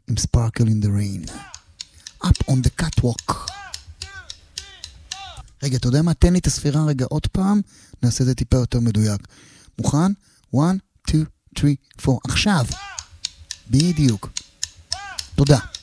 עם Sparkle in the Rain. Up on the catwalk. רגע, אתה יודע מה? תן לי את הספירה רגע עוד פעם, נעשה את זה טיפה יותר מדויק. מוכן? 1, 2, 3, 4. עכשיו. בדיוק. תודה.